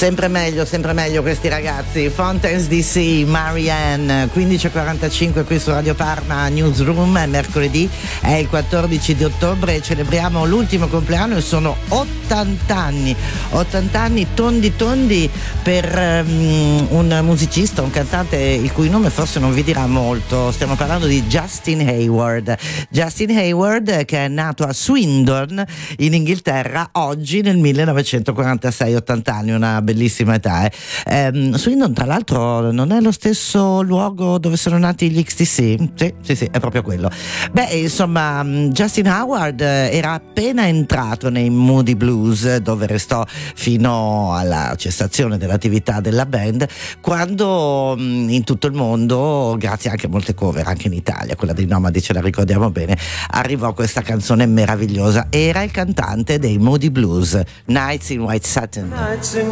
Sempre meglio questi ragazzi. Fountains DC, Marianne, 15:45 qui su Radio Parma Newsroom. È mercoledì, è il 14 di ottobre e celebriamo l'ultimo compleanno e sono 80 anni tondi per un musicista, un cantante il cui nome forse non vi dirà molto. Stiamo parlando di Justin Hayward, che è nato a Swindon in Inghilterra oggi nel 1946, 80 anni, una bellissima età. Swindon tra l'altro non è lo stesso luogo dove sono nati gli XTC? Sì, è proprio quello. Insomma, Justin Hayward era appena entrato nei Moody Blues, dove restò fino alla cessazione dell'attività della band, quando in tutto il mondo, grazie anche a molte cover, anche in Italia, quella dei Nomadi ce la ricordiamo bene, arrivò questa canzone meravigliosa. Era il cantante dei Moody Blues, Nights in White Satin. Nights in